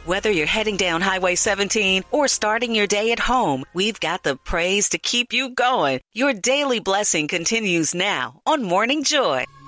Whether you're heading down Highway 17 or starting your day at home, we've got the praise to keep you going. Your daily blessing continues now on Morning Joy.